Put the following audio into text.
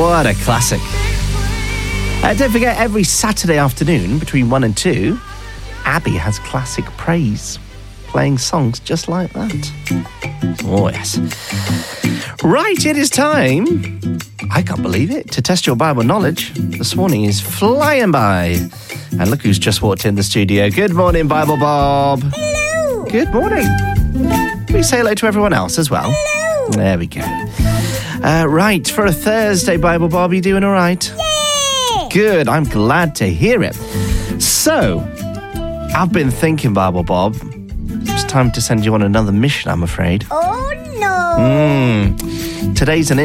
What a classic. Don't forget, every Saturday afternoon between 1 and 2, Abby has Classic Praise, playing songs just like that. Oh, yes. Right, it is time, I can't believe it, to test your Bible knowledge. This morning is flying by. And look who's just walked in the studio. Good morning, Bible Bob. Hello. Good morning. Can we say hello to everyone else as well? Hello. There we go. Right, for a Thursday, Bible Bob, you doing all right? Yeah. Good, I'm glad to hear it. So, I've been thinking, Bible Bob, it's time to send you on another mission, I'm afraid. Oh, no. Today's an